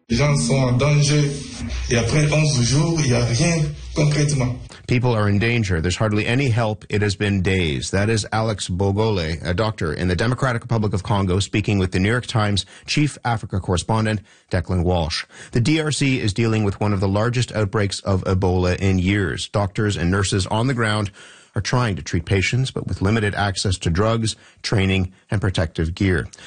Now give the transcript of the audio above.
Les gens sont en danger et après 11 jours, il n'y a rien concrètement. People are in danger. There's hardly any help. It has been days. That is Alex Bogole, a doctor in the Democratic Republic of Congo, speaking with the New York Times chief Africa correspondent, Declan Walsh. The DRC is dealing with one of the largest outbreaks of Ebola in years. Doctors and nurses on the ground are trying to treat patients, but with limited access to drugs, training, and protective gear.